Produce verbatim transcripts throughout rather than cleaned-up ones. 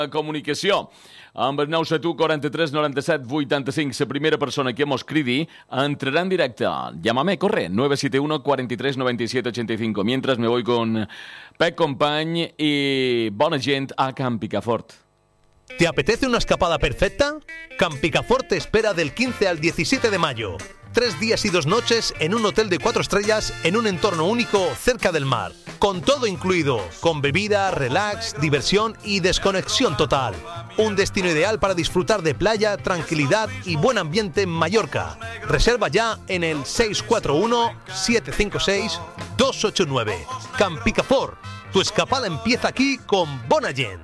Comunicació amb el nou set u quaranta-tres noranta-set vuitanta-cinc. La primera persona que mos cridi entrarà en directe. Llámame, corre, nueve siete uno cuarenta y tres noventa y siete ochenta y cinco. Mientras me voy con Pec Company y bona gent a Can Picafort. ¿Te apetece una escapada perfecta? Can Picafort te espera del quince al diecisiete de mayo. Tres días y dos noches en un hotel de cuatro estrellas en un entorno único cerca del mar. Con todo incluido, con bebida, relax, diversión y desconexión total. Un destino ideal para disfrutar de playa, tranquilidad y buen ambiente en Mallorca. Reserva ya en el seis cuatro uno, siete cinco seis, dos ocho nueve. Can Picafort. Tu escapada empieza aquí con bona gent.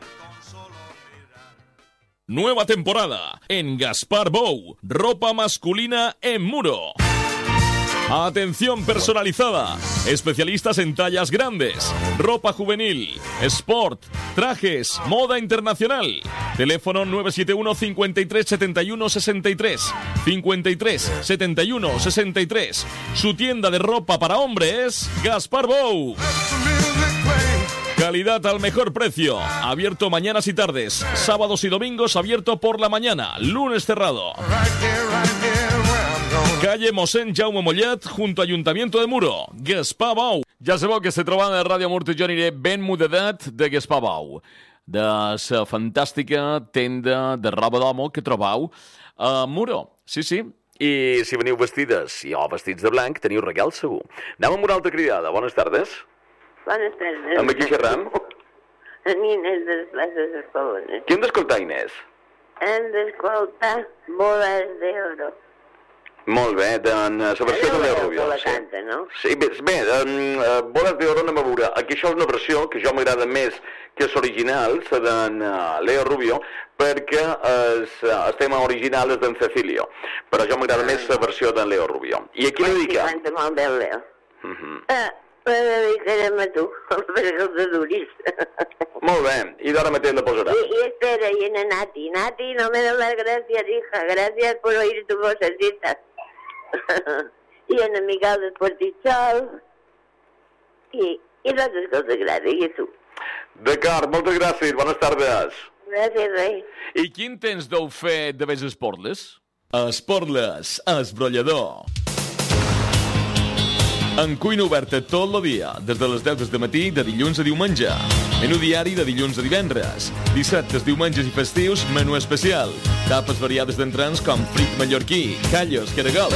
Nueva temporada en Gaspar Bou, ropa masculina en Muro. Atención personalizada, especialistas en tallas grandes, ropa juvenil, sport, trajes, moda internacional. Teléfono nueve siete uno cincuenta y tres setenta y uno sesenta y tres, cincuenta y tres setenta y uno sesenta y tres. Su tienda de ropa para hombres, Gaspar Bou. Calidad al mejor precio. Abierto mañanas y tardes. Sábados y domingos abierto por la mañana. Lunes cerrado. Calle Mossèn Jaume Mollet, junto a Ayuntamiento de Muro. Gaspar Bou. Ja sabeu que se troba a Ràdio Murta. Jo aniré ben mudadet de Gaspar Bou. De la fantàstica tenda de roba d'homo que trobeu a Muro. Sí, sí. I si veniu vestides i o vestits de blanc, teniu regal segur. Anem amb una altra cridada. Bones tardes. Bones tardes. Amb qui xerram? En Inés de les Places d'Escolones. Qui hem d'escoltar, Inés? Hem d'escoltar Boles d'Oro. Molt bé, d'en la versió de Leo Rubio. La canta, no? Sí, bé, bé d'en uh, Boles d'Oro anem a veure. Aquí això és una versió que jo m'agrada més que és original, la d'en uh, Leo Rubio, perquè es, uh, el tema original és d'en Cecilio. Però jo m'agrada ah. més la versió d'en Leo Rubio. I aquí la dedica? Sí, canta molt bé el Leo. Uh -huh. Ah. La dedicarem a tu, perquè el de duris. Molt bé, i d'ara mateix la posarà. I, i espera, i en Nati. Nati, no me das las gracias, hija. Gracias por oír tu vocecita. I en Miguel del Portitxol. I, i les coses grans, i tu. D'acord, moltes gràcies, bones tardes. Gràcies, rei. I quin temps deu fer de vés Esportles? Esportles, esbrollador. En cuina oberta tot el dia, des de les deu del matí, de dilluns a diumenge. Menú diari de dilluns a divendres. Dissabtes, diumenges i festius, menú especial. Tapes variades d'entrants com frit mallorquí, callos, caragols.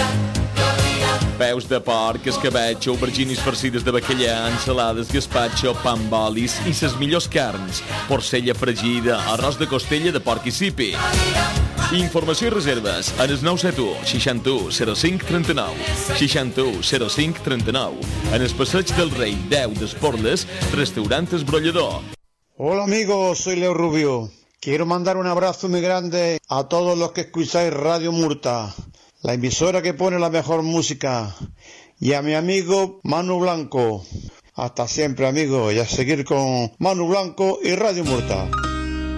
Peus de porc, escabetx, auberginis farcides de bacallà, ensalades, gaspatxo, pa amb olis i ses millors carns. Porcella fregida, arròs de costella de porc i sipi. Informació i reserves en el nou set u, seixanta u, zero cinc, trenta nou. seixanta u, zero cinc, trenta nou. En el passeig del Rei deu d'Esportles, restaurant Esbrollador. Hola amigos, soy Leo Rubio. Quiero mandar un abrazo muy grande a todos los que escucháis Radio Murta, la emisora que pone la mejor música, y a mi amigo Manu Blanco. Hasta siempre, amigos, y a seguir con Manu Blanco y Radio Murta.